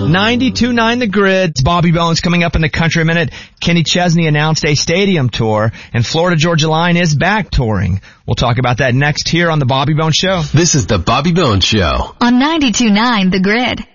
92.9 The Grid. Bobby Bones coming up in the Country Minute. Kenny Chesney announced a stadium tour, and Florida Georgia Line is back touring. We'll talk about that next here on The Bobby Bones Show. This is The Bobby Bones Show. On 92.9 The Grid.